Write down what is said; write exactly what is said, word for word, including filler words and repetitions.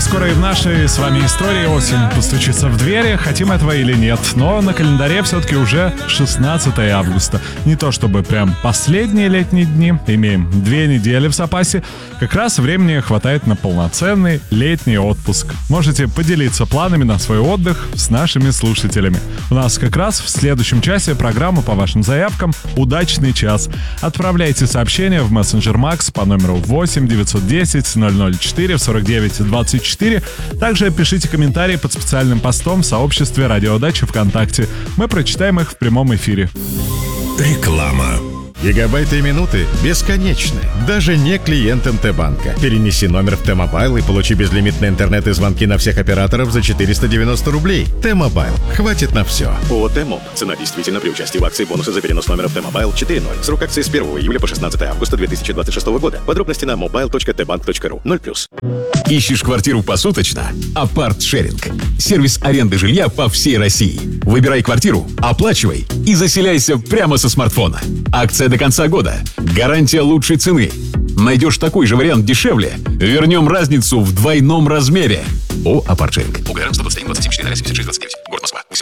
скоро и в нашей с вами истории осень постучится в двери, хотим этого или нет. Но на календаре все-таки уже шестнадцатое августа. Не то чтобы прям последние летние дни, имеем две недели в запасе. Как раз времени хватает на полноценный летний отпуск. Можете поделиться планами на свой отдых с нашими слушателями. У нас как раз в следующем часе программа по вашим заявкам «Удачный час». Отправляйте сообщения в мессенджер Макс по номеру восемь девятьсот десять ноль ноль четыре сорок девять двадцать четыре. Также пишите комментарии под специальным постом в сообществе «Радиоудача» ВКонтакте. Мы прочитаем их в прямом эфире. Реклама. Гигабайты и минуты бесконечны, даже не клиент эм тэ банка. Перенеси номер в Т-Мобайл и получи безлимитный интернет и звонки на всех операторов за четыреста девяносто рублей. Т-Мобайл. Хватит на все. ООО «Т-Моб». Цена действительно при участии в акции бонусы за перенос номера в Т-Мобайл четыре ноль. Срок акции с первого июля по шестнадцатое августа две тысячи двадцать шестого года. Подробности на мобайл точка тэ банк точка ру. ноль плюс. Ищешь квартиру посуточно? Апарт-шеринг. Сервис аренды жилья по всей России. Выбирай квартиру, оплачивай и заселяйся прямо со смартфона. Акция до конца года. Гарантия лучшей цены. Найдешь такой же вариант дешевле? Вернем разницу в двойном размере. О, Апарт-шеринг. УГР сто двадцать один двадцать семь четыре семьдесят шесть двадцать девять. Город Москва.